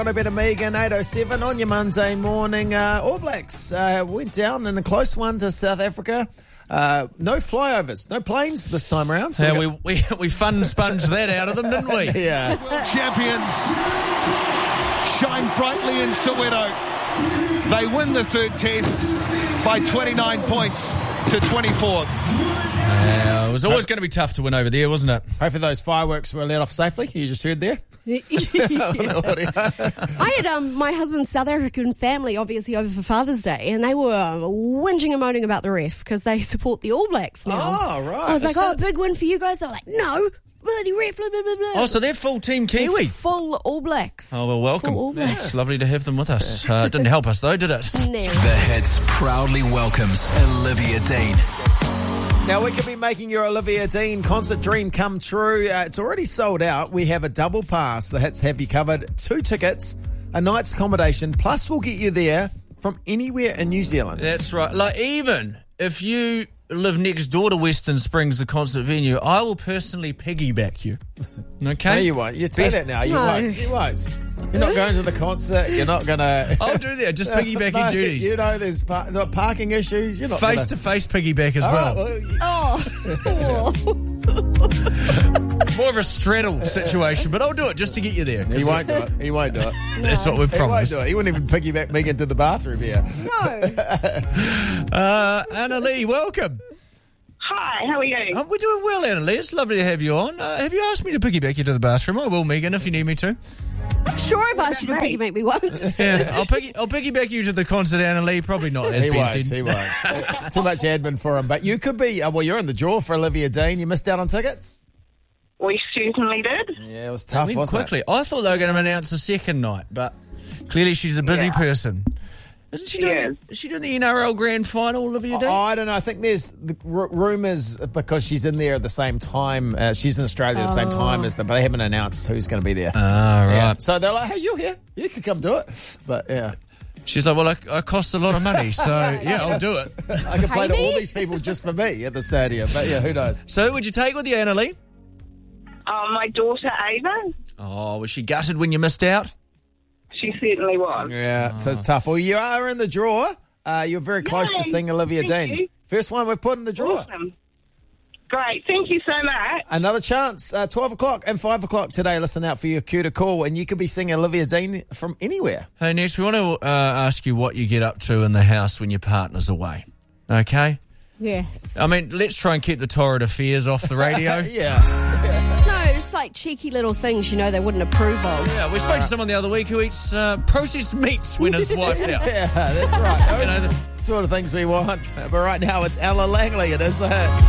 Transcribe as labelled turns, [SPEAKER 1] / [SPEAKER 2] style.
[SPEAKER 1] On a bit of Megan, 8:07 on your Monday morning. All Blacks went down in a close one to South Africa. No flyovers, no planes this time around. So
[SPEAKER 2] we fun sponged that out of them, didn't we?
[SPEAKER 1] Yeah.
[SPEAKER 3] Champions shine brightly in Soweto. They win the third test by 29 points to 24.
[SPEAKER 2] It was always going to be tough to win over there, wasn't it?
[SPEAKER 1] Hopefully those fireworks were let off safely. You just heard there.
[SPEAKER 4] I had my husband's South African family obviously over for Father's Day, and they were whinging and moaning about the ref because they support the All Blacks now.
[SPEAKER 1] Oh, right.
[SPEAKER 4] I was like, big win for you guys. They were like, no, bloody ref, blah, blah, blah, blah.
[SPEAKER 2] Oh, so they're full team Kiwi.
[SPEAKER 4] Full All Blacks.
[SPEAKER 2] Oh, well, welcome.
[SPEAKER 4] Full All Blacks.
[SPEAKER 2] It's lovely to have them with us. It didn't help us, though, did it?
[SPEAKER 4] No.
[SPEAKER 5] The Hits proudly welcomes Olivia Dean.
[SPEAKER 1] Now, we could be making your Olivia Dean concert dream come true. It's already sold out. We have a double pass. The Hits have you covered. 2 tickets, a night's accommodation, plus we'll get you there from anywhere in New Zealand.
[SPEAKER 2] That's right. Like, even if you live next door to Western Springs, the concert venue, I will personally piggyback you. Okay?
[SPEAKER 1] No, you won't. You'd say that now. You won't. You won't. You're not going to the concert. You're not going to...
[SPEAKER 2] I'll do that. Just piggybacking duties.
[SPEAKER 1] You know there's not parking issues. You're not
[SPEAKER 2] Face-to-face piggyback as well. More of a straddle situation, but I'll do it just to get you there.
[SPEAKER 1] He won't do it. He won't do it.
[SPEAKER 2] That's what we've
[SPEAKER 1] He won't
[SPEAKER 2] promised.
[SPEAKER 1] do it. He wouldn't even piggyback me into the bathroom here.
[SPEAKER 4] No.
[SPEAKER 2] Anna Lee, welcome.
[SPEAKER 6] Hi, how are you?
[SPEAKER 2] We're doing well, Anna Lee. It's lovely to have you on. Have you asked me to piggyback you to the bathroom? I will, Megan, if you need me to.
[SPEAKER 4] I'm sure I've asked you to piggyback me once.
[SPEAKER 2] Yeah, I'll piggyback you to the concert, Anna Lee. Probably not, as
[SPEAKER 1] He
[SPEAKER 2] Ben
[SPEAKER 1] won't.
[SPEAKER 2] said.
[SPEAKER 1] He won't. Too much admin for him. But you could be... well, you're in the draw for Olivia Dean. You missed out on tickets?
[SPEAKER 6] We certainly did.
[SPEAKER 1] Yeah, it was tough,
[SPEAKER 2] Went
[SPEAKER 1] wasn't
[SPEAKER 2] quickly.
[SPEAKER 1] it?
[SPEAKER 2] I thought they were going to announce a second night, but clearly she's a busy person. Isn't she doing? Is she doing the NRL Grand Final, Olivia Dean?
[SPEAKER 1] I don't know. I think there's the rumours because she's in there at the same time. She's in Australia at the same time as them, but they haven't announced who's going to be there.
[SPEAKER 2] Ah, right.
[SPEAKER 1] Yeah. So they're like, hey, you're here. You could come do it. But, yeah.
[SPEAKER 2] She's like, well, I cost a lot of money, so, yeah, I'll do it.
[SPEAKER 1] I can play to all these people just for me at the stadium. But, yeah, who knows?
[SPEAKER 2] So who would you take with you, Anna Lee?
[SPEAKER 6] My daughter, Ava,
[SPEAKER 2] Oh, was she gutted when you missed out?
[SPEAKER 6] she certainly was.
[SPEAKER 1] Yeah, so it's tough. Well, you are in the draw. You're very close to
[SPEAKER 6] Yay.
[SPEAKER 1] seeing Olivia
[SPEAKER 6] Thank
[SPEAKER 1] Dean.
[SPEAKER 6] you.
[SPEAKER 1] First one we've put in the draw.
[SPEAKER 6] Awesome. Great. Thank you so much.
[SPEAKER 1] Another chance, 12 o'clock and 5 o'clock today. Listen out for your cue to call, and you could be seeing Olivia Dean from anywhere.
[SPEAKER 2] Hey, next, we want to ask you what you get up to in the house when your partner's away. Okay?
[SPEAKER 4] Yes.
[SPEAKER 2] I mean, let's try and keep the torrid affairs off the radio.
[SPEAKER 1] Yeah.
[SPEAKER 4] No, just like cheeky little things they wouldn't approve of.
[SPEAKER 2] Yeah, we spoke to someone the other week who eats processed meats when his wife's out.
[SPEAKER 1] Yeah, that's right. Those sort of things we want. But right now, it's Ella Langley. It is the Hits.